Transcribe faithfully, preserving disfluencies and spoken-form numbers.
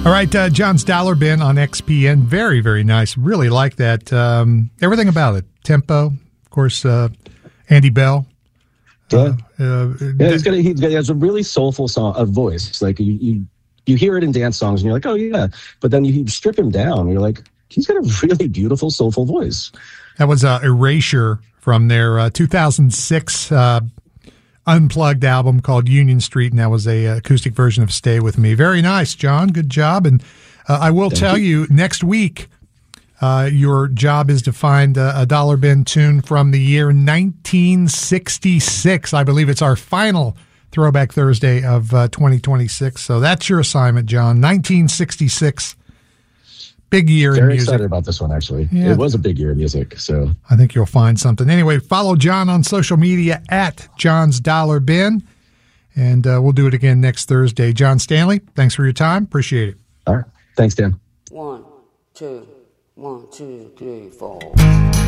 All right, uh, John's Dollar Bin on X P N. Very, very nice. Really like that. Um, everything about it. Tempo, of course, uh, Andy Bell. Yeah, uh, uh, yeah he's got a, he's got, he has a really soulful song, a voice. Like you, you, you hear it in dance songs, and you're like, oh yeah. But then you, you strip him down, and you're like, he's got a really beautiful, soulful voice. That was uh, Erasure from their uh, two thousand six uh, Unplugged album called Union Street, and that was a uh, acoustic version of Stay With Me. Very nice, John. Good job. And uh, I will Thank tell you. you, next week, uh, your job is to find uh, a Dollar Bin tune from the year nineteen sixty-six. I believe it's our final Throwback Thursday of uh, twenty twenty-six. So that's your assignment, John. nineteen sixty-six. Big year Very in music. excited about this one, actually. Yeah. It was a big year in music, so I think you'll find something. Anyway, follow John on social media at John's Dollar Bin, and uh, we'll do it again next Thursday. John Stanley, thanks for your time. Appreciate it. All right. Thanks, Dan. One, two, one, two, three, four.